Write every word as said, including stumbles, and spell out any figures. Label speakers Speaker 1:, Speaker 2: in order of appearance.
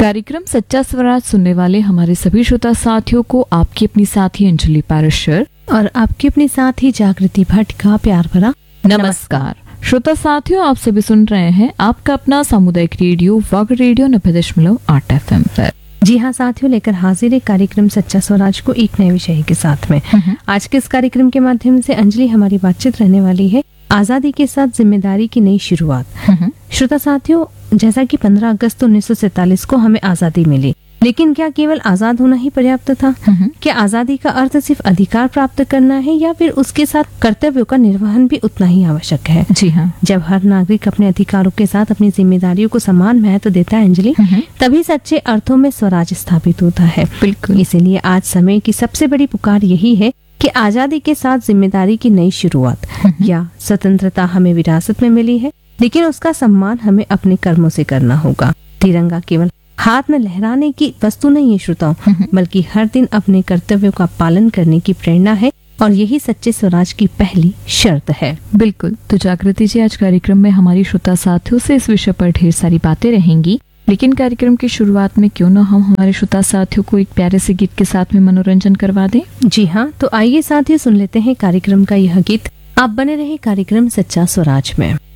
Speaker 1: कार्यक्रम सच्चा स्वराज सुनने वाले हमारे सभी श्रोता साथियों को आपकी अपनी साथी अंजलि पारशर
Speaker 2: और आपकी अपनी साथी जागृति भट्ट का प्यार भरा
Speaker 1: नमस्कार। श्रोता साथियों, आप सभी सुन रहे हैं आपका अपना सामुदायिक रेडियो वॉग रेडियो नब्बे दशमलव आठ एफ एम पर।
Speaker 2: जी हाँ साथियों, लेकर हाजिर है कार्यक्रम सच्चा स्वराज को एक नए विषय के साथ में। आज के इस कार्यक्रम के माध्यम से अंजलि हमारी बातचीत रहने वाली है आजादी के साथ जिम्मेदारी की नई शुरुआत। श्रोता साथियों, जैसा कि पंद्रह अगस्त उन्नीस सौ सैतालीस को हमें आजादी मिली, लेकिन क्या केवल आजाद होना ही पर्याप्त था? क्या आजादी का अर्थ सिर्फ अधिकार प्राप्त करना है या फिर उसके साथ कर्तव्यों का निर्वहन भी उतना ही आवश्यक है?
Speaker 1: जी हाँ।
Speaker 2: जब हर नागरिक अपने अधिकारों के साथ अपनी जिम्मेदारियों को समान महत्व देता है अंजलि, तभी सच्चे अर्थों में स्वराज स्थापित होता है।
Speaker 1: बिल्कुल।
Speaker 2: इसीलिए आज समय की सबसे बड़ी पुकार यही है कि आजादी के साथ जिम्मेदारी की नई शुरुआत। या स्वतंत्रता हमें विरासत में मिली है, लेकिन उसका सम्मान हमें अपने कर्मों से करना होगा। तिरंगा केवल हाथ में लहराने की वस्तु नहीं है श्रोताओं, बल्कि हर दिन अपने कर्तव्यों का पालन करने की प्रेरणा है, और यही सच्चे स्वराज की पहली शर्त है।
Speaker 1: बिल्कुल। तो जागृति जी, आज कार्यक्रम में हमारी श्रोता साथियों से इस विषय पर ढेर सारी बातें रहेंगी, लेकिन कार्यक्रम की शुरुआत में क्यों न हम हमारे श्रोता साथियों को एक प्यारे से गीत के साथ में मनोरंजन करवा दें।
Speaker 2: जी हाँ, तो आइए साथियों सुन लेते हैं कार्यक्रम का यह गीत। आप बने रहे कार्यक्रम सच्चा स्वराज में।